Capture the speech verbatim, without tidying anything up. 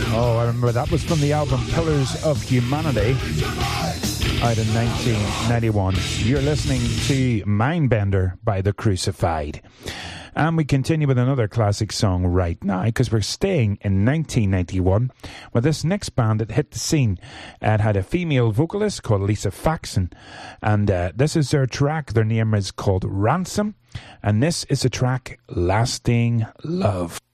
Oh, I remember that was from the album Pillars of Humanity out in nineteen ninety-one. You're listening to Mindbender by The Crucified. And we continue with another classic song right now, because we're staying in nineteen ninety-one with this next band that hit the scene. It had a female vocalist called Lisa Faxon, and uh, this is their track. Their name is called Ransom, and this is the track Lasting Love.